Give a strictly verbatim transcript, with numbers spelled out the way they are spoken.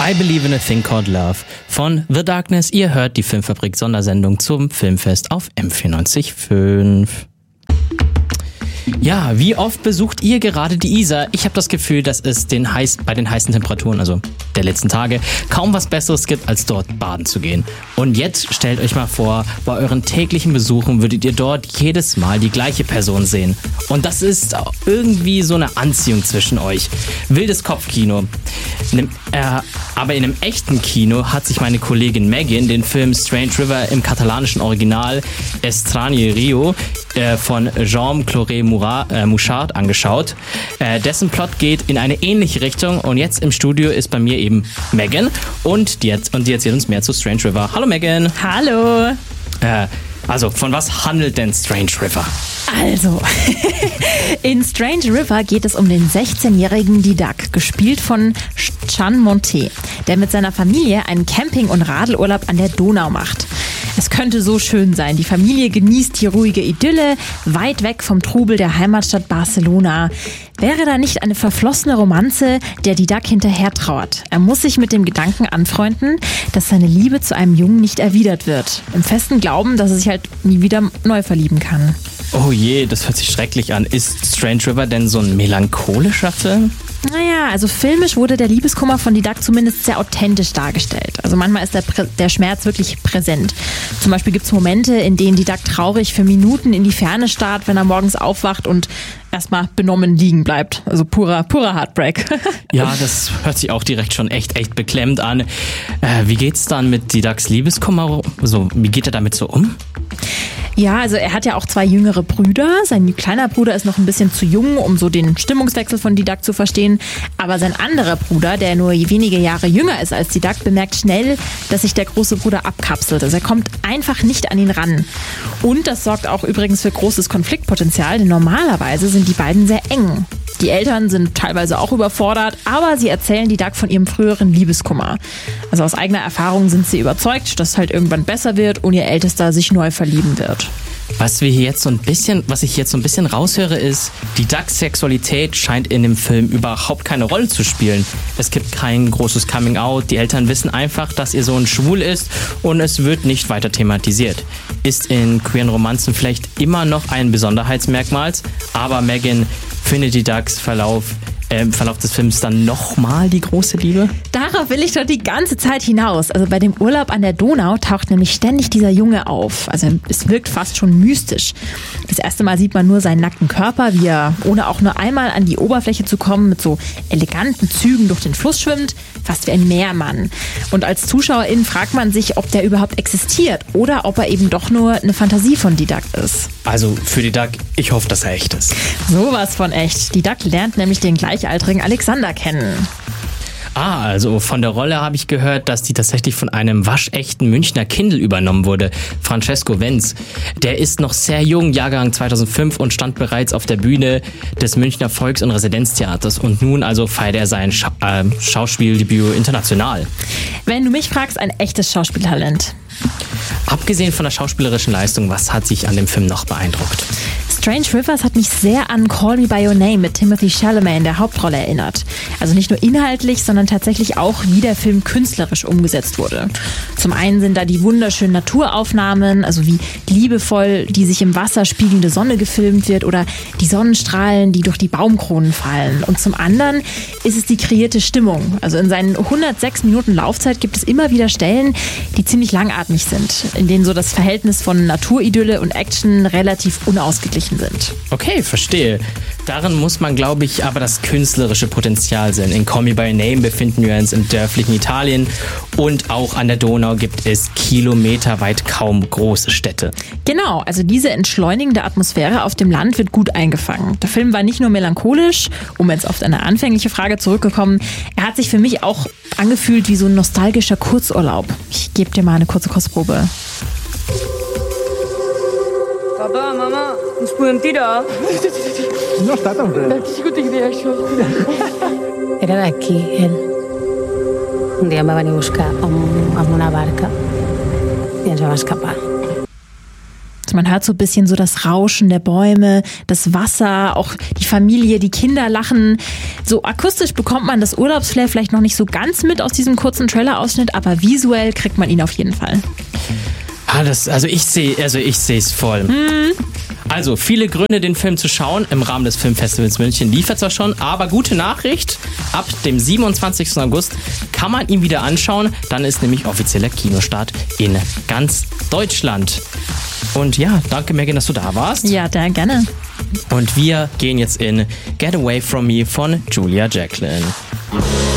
I Believe in a Thing Called Love von The Darkness. Ihr hört die Filmfabrik-Sondersendung zum Filmfest auf M vierundneunzig Komma fünf. Ja, wie oft besucht ihr gerade die Isar? Ich habe das Gefühl, dass es den heiß, bei den heißen Temperaturen, also der letzten Tage, kaum was Besseres gibt, als dort baden zu gehen. Und jetzt stellt euch mal vor, bei euren täglichen Besuchen würdet ihr dort jedes Mal die gleiche Person sehen. Und das ist irgendwie so eine Anziehung zwischen euch. Wildes Kopfkino. In einem, äh, aber in einem echten Kino hat sich meine Kollegin Megan den Film Strange River im katalanischen Original Estrany Rio äh, von Jean-Claude äh, Mouchard angeschaut. Äh, dessen Plot geht in eine ähnliche Richtung und jetzt im Studio ist bei mir eben Megan und die, und die erzählt uns mehr zu Strange River. Hallo Megan. Hallo. Äh, also, von was handelt denn Strange River? Also, in Strange River geht es um den sechzehnjährigen Didac, gespielt von Chan Monte, der mit seiner Familie einen Camping- und Radelurlaub an der Donau macht. Es könnte so schön sein. Die Familie genießt die ruhige Idylle, weit weg vom Trubel der Heimatstadt Barcelona. Wäre da nicht eine verflossene Romanze, der Didac hinterher trauert? Er muss sich mit dem Gedanken anfreunden, dass seine Liebe zu einem Jungen nicht erwidert wird. Im festen Glauben, dass er sich halt nie wieder neu verlieben kann. Oh je, das hört sich schrecklich an. Ist Strange River denn so ein melancholischer Film? Naja, also filmisch wurde der Liebeskummer von Didac zumindest sehr authentisch dargestellt. Also manchmal ist der, Prä- der Schmerz wirklich präsent. Zum Beispiel gibt es Momente, in denen Didac traurig für Minuten in die Ferne starrt, wenn er morgens aufwacht und erstmal benommen liegen bleibt. Also purer, purer Heartbreak. Ja, das hört sich auch direkt schon echt, echt beklemmt an. Äh, wie geht's dann mit Didacs Liebeskummer? So, wie geht er damit so um? Ja, also er hat ja auch zwei jüngere Brüder. Sein kleiner Bruder ist noch ein bisschen zu jung, um so den Stimmungswechsel von Didac zu verstehen. Aber sein anderer Bruder, der nur wenige Jahre jünger ist als Didac, bemerkt schnell, dass sich der große Bruder abkapselt. Also er kommt einfach nicht an ihn ran. Und das sorgt auch übrigens für großes Konfliktpotenzial, denn normalerweise sind die beiden sehr eng. Die Eltern sind teilweise auch überfordert, aber sie erzählen Didac von ihrem früheren Liebeskummer. Also aus eigener Erfahrung sind sie überzeugt, dass es halt irgendwann besser wird und ihr Ältester sich neu verlieben wird. Was wir hier jetzt so ein bisschen, was ich jetzt so ein bisschen raushöre, ist, Didacs Sexualität scheint in dem Film überhaupt keine Rolle zu spielen. Es gibt kein großes Coming-out, die Eltern wissen einfach, dass ihr Sohn schwul ist und es wird nicht weiter thematisiert. Ist in queeren Romanzen vielleicht immer noch ein Besonderheitsmerkmal, aber Megan findet Didacs Verlauf im Verlauf des Films dann nochmal die große Liebe? Darauf will ich doch die ganze Zeit hinaus. Also bei dem Urlaub an der Donau taucht nämlich ständig dieser Junge auf. Also es wirkt fast schon mystisch. Das erste Mal sieht man nur seinen nackten Körper, wie er, ohne auch nur einmal an die Oberfläche zu kommen, mit so eleganten Zügen durch den Fluss schwimmt, fast wie ein Meermann. Und als Zuschauerin fragt man sich, ob der überhaupt existiert oder ob er eben doch nur eine Fantasie von Didac ist. Also für Didac, ich hoffe, dass er echt ist. Sowas von echt. Didac lernt nämlich den gleichaltrigen Alexander kennen. Ah, also von der Rolle habe ich gehört, dass die tatsächlich von einem waschechten Münchner Kindl übernommen wurde, Francesco Wenz. Der ist noch sehr jung, Jahrgang zweitausendfünf und stand bereits auf der Bühne des Münchner Volks- und Residenztheaters und nun also feiert er sein Scha- äh, Schauspieldebüt international. Wenn du mich fragst, ein echtes Schauspieltalent. Abgesehen von der schauspielerischen Leistung, was hat sich an dem Film noch beeindruckt? Strange Rivers hat mich sehr an Call Me By Your Name mit Timothée Chalamet in der Hauptrolle erinnert. Also nicht nur inhaltlich, sondern tatsächlich auch, wie der Film künstlerisch umgesetzt wurde. Zum einen sind da die wunderschönen Naturaufnahmen, also wie liebevoll die sich im Wasser spiegelnde Sonne gefilmt wird oder die Sonnenstrahlen, die durch die Baumkronen fallen. Und zum anderen ist es die kreierte Stimmung. Also in seinen hundertsechs Minuten Laufzeit gibt es immer wieder Stellen, die ziemlich langatmig sind, in denen so das Verhältnis von Naturidylle und Action relativ unausgeglichen sind. Okay, verstehe. Darin muss man, glaube ich, aber das künstlerische Potenzial sehen. In Call Me By Your Name befinden wir uns im dörflichen Italien und auch an der Donau gibt es kilometerweit kaum große Städte. Genau, also diese entschleunigende Atmosphäre auf dem Land wird gut eingefangen. Der Film war nicht nur melancholisch, um jetzt auf deine anfängliche Frage zurückzukommen, er hat sich für mich auch angefühlt wie so ein nostalgischer Kurzurlaub. Ich gebe dir mal eine kurze Kostprobe. Papa, Mama, ens podem tirar? No està tan fred. De qui ha sigut idea, això? Era d'aquí, ell. Un dia em va venir a buscar amb, amb una barca i ens vam escapar. Man hört so ein bisschen so das Rauschen der Bäume, das Wasser, auch die Familie, die Kinder lachen. So akustisch bekommt man das Urlaubsflair vielleicht noch nicht so ganz mit aus diesem kurzen Trailer-Ausschnitt, aber visuell kriegt man ihn auf jeden Fall. Ah, das, also ich sehe, also ich sehe es voll. Hm. Also viele Gründe, den Film zu schauen. Im Rahmen des Filmfestivals München lief er zwar schon, aber gute Nachricht, ab dem siebenundzwanzigsten August kann man ihn wieder anschauen. Dann ist nämlich offizieller Kinostart in ganz Deutschland. Und ja, danke Megan, dass du da warst. Ja, da gerne. Und wir gehen jetzt in Get Away From Me von Julia Jacklin.